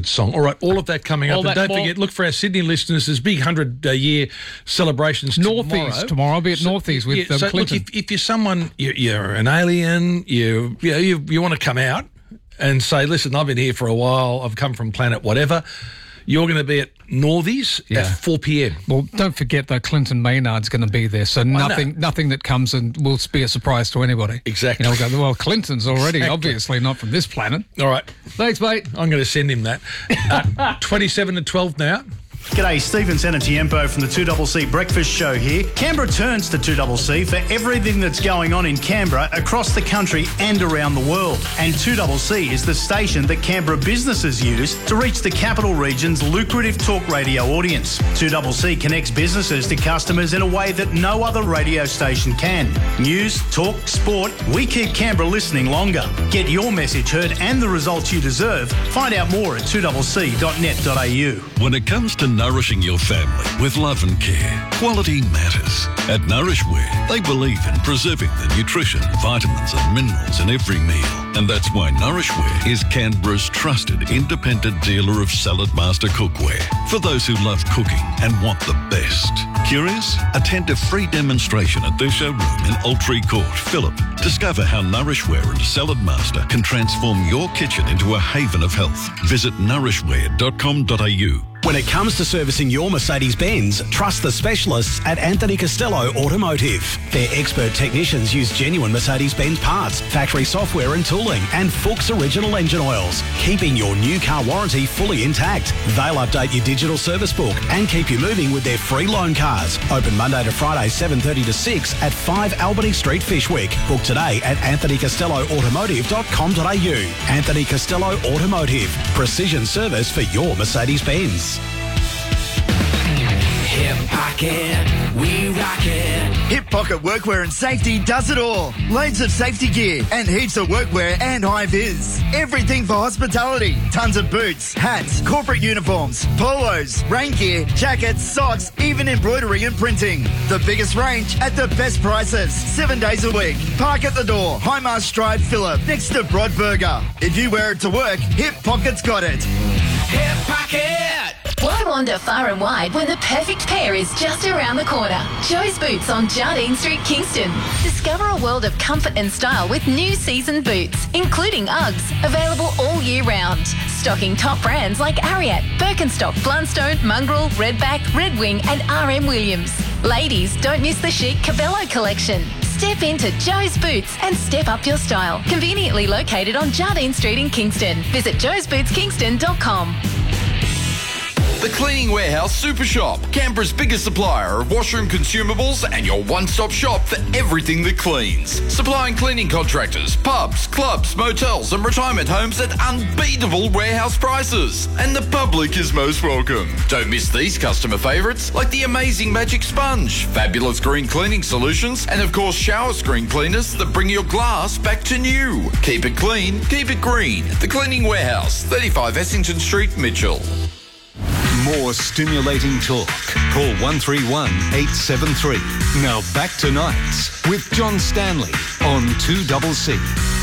good song. All right, all of that coming up. And don't forget, look for our Sydney listeners. There's big 100-year celebrations Northies tomorrow. I'll be at Northies with Clinton. Look, if you're someone, you're an alien, you want to come out and say, listen, I've been here for a while, I've come from planet whatever, you're going to be at Northies at 4 p.m. Well, don't forget, though, Clinton Maynard's going to be there, so nothing that comes and will be a surprise to anybody. Exactly. We'll go, well, Clinton's already obviously not from this planet. All right. Thanks, mate. I'm going to send him that. 27 to 12 now. G'day, Stephen Senatiempo from the 2CC Breakfast Show here. Canberra turns to 2CC for everything that's going on in Canberra, across the country and around the world. And 2CC is the station that Canberra businesses use to reach the capital region's lucrative talk radio audience. 2CC connects businesses to customers in a way that no other radio station can. News, talk, sport, we keep Canberra listening longer. Get your message heard and the results you deserve. Find out more at 2cc.net.au. When it comes to nourishing your family with love and care, quality matters. At Nourishware, they believe in preserving the nutrition, vitamins and minerals in every meal. And that's why Nourishware is Canberra's trusted independent dealer of Salad Master cookware for those who love cooking and want the best. Curious? Attend a free demonstration at their showroom in Altree Court, Phillip. Discover how Nourishware and Salad Master can transform your kitchen into a haven of health. Visit nourishware.com.au. When it comes to servicing your Mercedes-Benz, trust the specialists at Anthony Costello Automotive. Their expert technicians use genuine Mercedes-Benz parts, factory software and tooling, and Fuchs original engine oils, keeping your new car warranty fully intact. They'll update your digital service book and keep you moving with their free loan cars. Open Monday to Friday, 7:30 to 6 at 5 Albany Street, Fishwick. Book today at anthonycostelloautomotive.com.au. Anthony Costello Automotive. Precision service for your Mercedes-Benz. Hip Pocket, we rock it. Hip Pocket Workwear and Safety does it all. Loads of safety gear and heaps of workwear and high-vis. Everything for hospitality. Tons of boots, hats, corporate uniforms, polos, rain gear, jackets, socks, even embroidery and printing. The biggest range at the best prices. 7 days a week. Park at the door. Highmast Drive, Phillip, next to Broadburger. If you wear it to work, Hip Pocket's got it. Hip Pocket! Why wander far and wide when the perfect pair is just around the corner? Joe's Boots on Jardine Street, Kingston. Discover a world of comfort and style with new season boots, including Uggs, available all year round. Stocking top brands like Ariat, Birkenstock, Blundstone, Mongrel, Redback, Red Wing and RM Williams. Ladies, don't miss the chic Cabello collection. Step into Joe's Boots and step up your style. Conveniently located on Jardine Street in Kingston. Visit joesbootskingston.com. The Cleaning Warehouse Super Shop, Canberra's biggest supplier of washroom consumables and your one-stop shop for everything that cleans. Supplying cleaning contractors, pubs, clubs, motels and retirement homes at unbeatable warehouse prices. And the public is most welcome. Don't miss these customer favourites like the amazing Magic Sponge, fabulous green cleaning solutions and of course shower screen cleaners that bring your glass back to new. Keep it clean, keep it green. The Cleaning Warehouse, 35 Essington Street, Mitchell. More stimulating talk. Call 131 873. Now back to Nights with John Stanley on 2CC.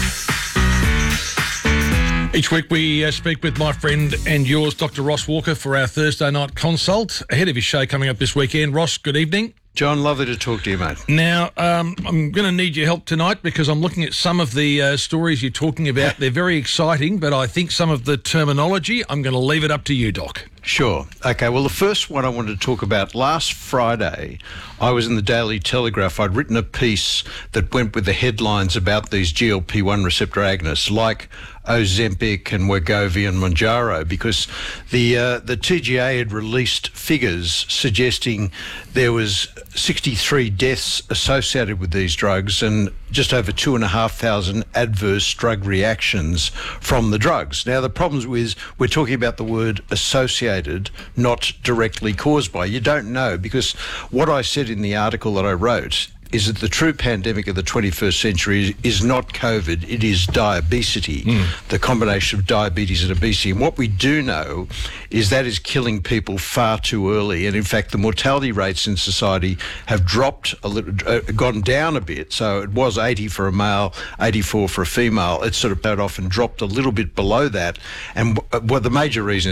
Each week we speak with my friend and yours, Dr. Ross Walker, for our Thursday night consult ahead of his show coming up this weekend. Ross, good evening. John, lovely to talk to you, mate. Now, I'm going to need your help tonight because I'm looking at some of the stories you're talking about. They're very exciting, but I think some of the terminology, I'm going to leave it up to you, Doc. Sure. Okay, well, the first one I wanted to talk about, last Friday, I was in the Daily Telegraph. I'd written a piece that went with the headlines about these GLP-1 receptor agonists, like Ozempic and Wegovy and Mounjaro, because the TGA had released figures suggesting there was 63 deaths associated with these drugs and just over 2,500 adverse drug reactions from the drugs. Now, the problem is we're talking about the word associated, not directly caused by. You don't know, because what I said in the article that I wrote is that the true pandemic of the 21st century is not COVID, it is diabesity, the combination of diabetes and obesity. And what we do know is that is killing people far too early. And in fact, the mortality rates in society have dropped a little, gone down a bit. So it was 80 for a male, 84 for a female. It's sort of paid off and dropped a little bit below that. And what the major reason